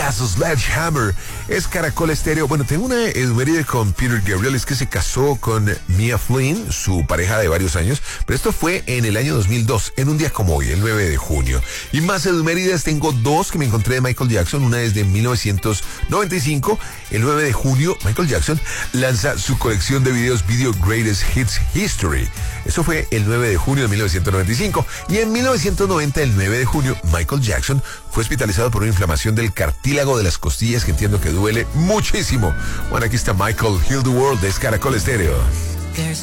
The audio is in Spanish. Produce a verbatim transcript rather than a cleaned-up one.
Yes, Sledgehammer. Es Caracol Estéreo. Bueno, tengo una efeméride con Peter Gabriel. Es que se casó con Mia Flynn, su pareja de varios años. Pero esto fue en el año dos mil dos, en un día como hoy, el nueve de junio. Y más efemérides, tengo dos que me encontré de Michael Jackson. Una es de mil novecientos noventa y cinco. El nueve de junio, Michael Jackson lanza su colección de videos Video Greatest Hits History. Eso fue el nueve de junio de mil novecientos noventa y cinco. Y en mil novecientos noventa, el nueve de junio, Michael Jackson fue hospitalizado por una inflamación del cartílago de las costillas, que entiendo que duele muchísimo. Bueno, aquí está Michael, Heal the World, de Caracol Estéreo. There's